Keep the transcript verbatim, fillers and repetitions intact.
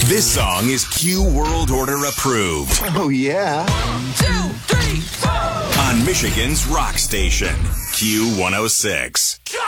This song is Q World Order approved. Oh, yeah. One, two, three, four. On Michigan's rock station, Q one oh six. Go!